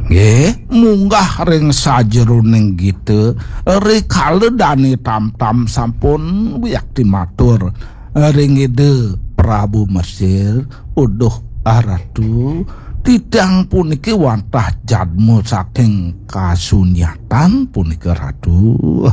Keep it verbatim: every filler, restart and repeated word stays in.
Nggih, munggah ring sajeroning gitu rikaledane tam-tam sampun wiyak dimatur ring ide Prabu Mesir uduh Ratu tidang puniki wantah jadmu saking kasunyatan puniki Ratu.